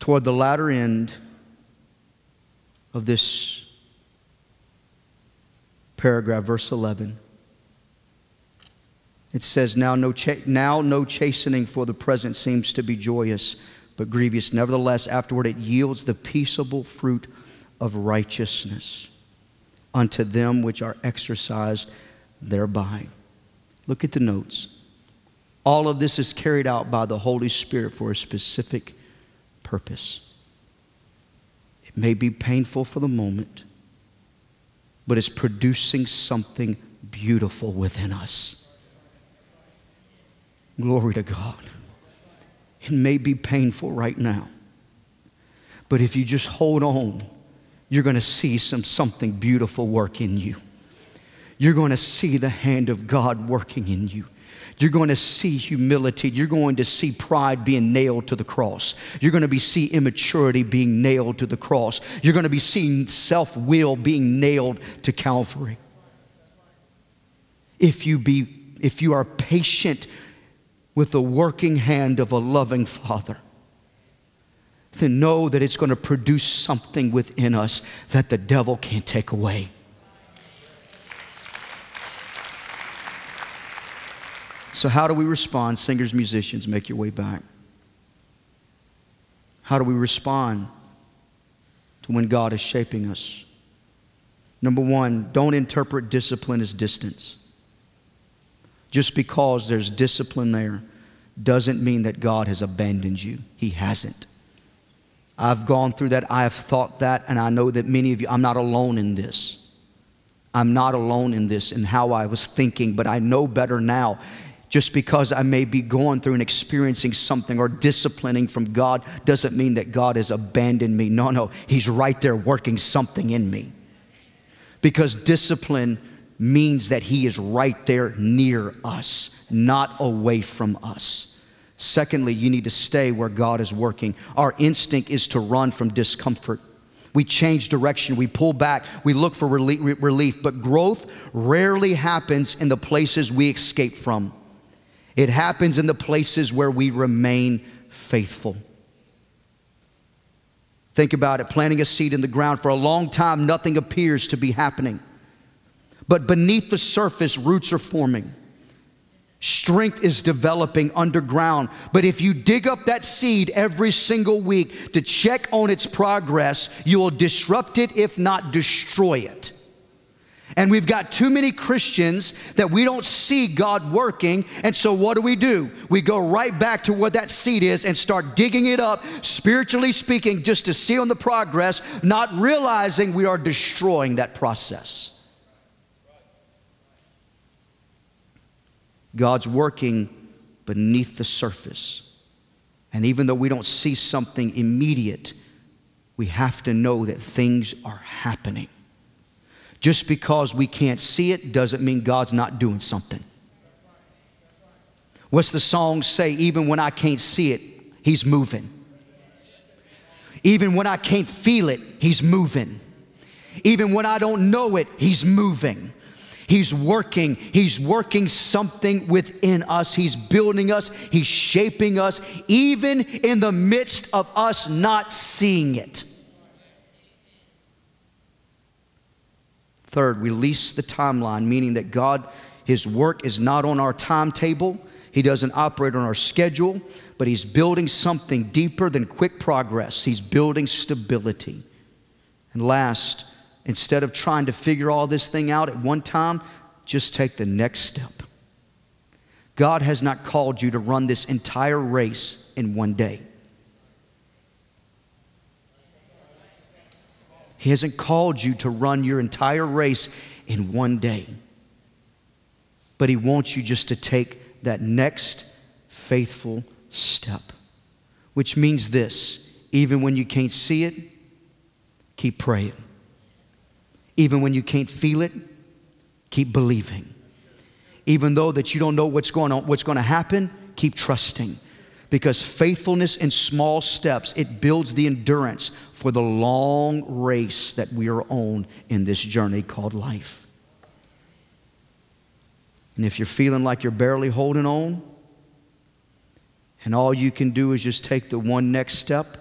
toward the latter end of this paragraph, verse 11. It says, now no chastening for the present seems to be joyous, but grievous. Nevertheless, afterward it yields the peaceable fruit of righteousness unto them which are exercised thereby. Look at the notes. All of this is carried out by the Holy Spirit for a specific purpose. It may be painful for the moment, but it's producing something beautiful within us. Glory to God. It may be painful right now, but if you just hold on, you're going to see something beautiful work in you. You're going to see the hand of God working in you. You're going to see humility. You're going to see pride being nailed to the cross. You're going to see immaturity being nailed to the cross. You're going to be seeing self-will being nailed to Calvary. If you are patient with the working hand of a loving Father, then know that it's going to produce something within us that the devil can't take away. So how do we respond? Singers, musicians, make your way back. How do we respond to when God is shaping us? Number one, don't interpret discipline as distance. Just because there's discipline there doesn't mean that God has abandoned you. He hasn't. I've gone through that. I have thought that, and I know that many of you, I'm not alone in this. I'm not alone in this, in how I was thinking, but I know better now. Just because I may be going through and experiencing something or disciplining from God doesn't mean that God has abandoned me. No, He's right there working something in me. Because discipline means that He is right there near us, not away from us. Secondly, you need to stay where God is working. Our instinct is to run from discomfort. We change direction, we pull back, we look for relief, but growth rarely happens in the places we escape from. It happens in the places where we remain faithful. Think about it, planting a seed in the ground. For a long time, nothing appears to be happening. But beneath the surface, roots are forming. Strength is developing underground. But if you dig up that seed every single week to check on its progress, you will disrupt it, if not destroy it. And we've got too many Christians that we don't see God working. And so what do? We go right back to where that seed is and start digging it up, spiritually speaking, just to see on the progress, not realizing we are destroying that process. God's working beneath the surface. And even though we don't see something immediate, we have to know that things are happening. Just because we can't see it doesn't mean God's not doing something. What's the song say? Even when I can't see it, He's moving. Even when I can't feel it, He's moving. Even when I don't know it, He's moving. He's working something within us. He's building us. He's shaping us, even in the midst of us not seeing it. Third, release the timeline, meaning that God, His work is not on our timetable. He doesn't operate on our schedule, but He's building something deeper than quick progress. He's building stability. And last, instead of trying to figure all this thing out at one time, just take the next step. God has not called you to run this entire race in one day. He hasn't called you to run your entire race in one day. But He wants you just to take that next faithful step. Which means this: even when you can't see it, keep praying. Even when you can't feel it, keep believing. Even though that you don't know what's going to happen, keep trusting. Because faithfulness in small steps, it builds the endurance for the long race that we are on in this journey called life. And if you're feeling like you're barely holding on, and all you can do is just take the one next step,